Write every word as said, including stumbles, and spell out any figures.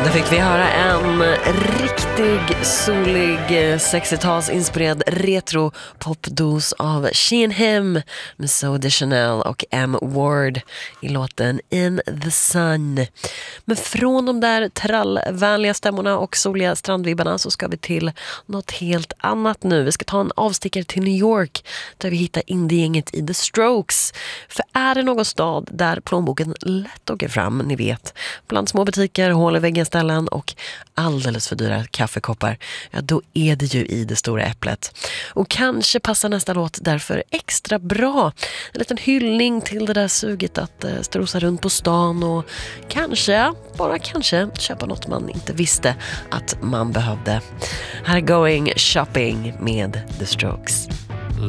Där fick vi höra en riktig solig sextiotalsinspirerad retro popdos av She and Him med Zooey Deschanel och M. Ward i låten In the Sun. Men från de där trallvänliga stämmorna och soliga strandvibbarna så ska vi till något helt annat nu. Vi ska ta en avstickare till New York där vi hittar indiegänget i The Strokes. För är det någon stad där plånboken lätt åker fram, ni vet, bland små butiker, hål i väggen ställen och alldeles för dyra kaffekoppar, ja då är det ju i det stora äpplet. Och kanske passar nästa låt därför extra bra. En liten hyllning till det där suget att eh, strosa runt på stan och kanske, bara kanske, köpa något man inte visste att man behövde. Här är Going Shopping med The Strokes.